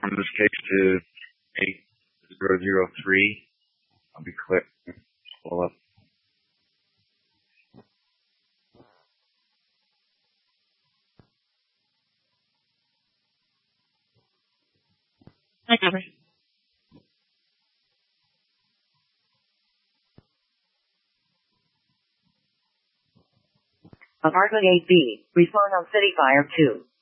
in this case to 8003. I'll be quick. Pull up. Hi, Jeffrey. Apartment 8B, respond on City Fire 2.